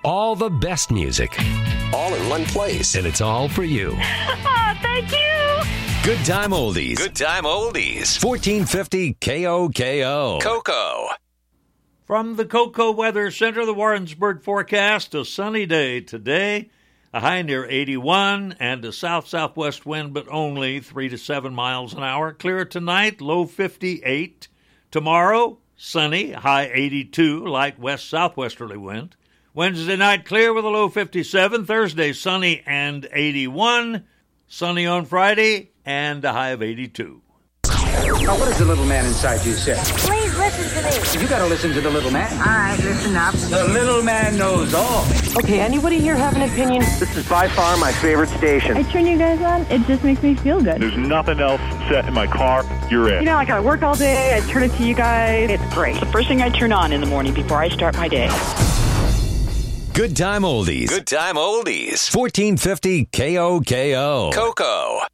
All the best music. All in one place. And it's all for you. Thank you. Good Time Oldies. Good Time Oldies. 1450 KOKO. Coco. From the Coco Weather Center, the Warrensburg forecast, a sunny day today, a high near 81, and a south-southwest wind, but only 3 to 7 miles an hour. Clear tonight, low 58. Tomorrow, sunny, high 82, light west-southwesterly wind. Wednesday night, clear with a low 57. Thursday, sunny and 81. Sunny on Friday, and a high of 82. Now, what does the little man inside you say? Please listen to me. You gotta listen to the little man. All right, listen up. The little man knows all. Okay, anybody here have an opinion? This is by far my favorite station. I turn you guys on, it just makes me feel good. There's nothing else set in my car. You're it. You know, I gotta work all day, I turn it to you guys. It's great. The first thing I turn on in the morning before I start my day. Good Time Oldies. Good Time Oldies. 1450 KOKO. Coco.